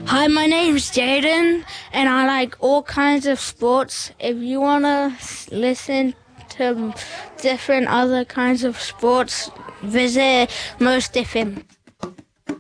Hi, my name's Jaden, and I like all kinds of sports. If you want to listen to different other kinds of sports, visit Most FM.